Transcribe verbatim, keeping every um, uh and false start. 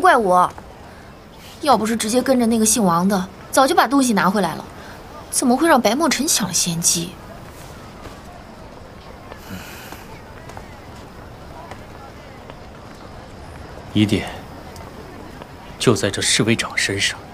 怪我。要不是直接跟着那个姓王的，早就把东西拿回来了，怎么会让白墨尘抢了先机？ 疑点就在这侍卫长身上。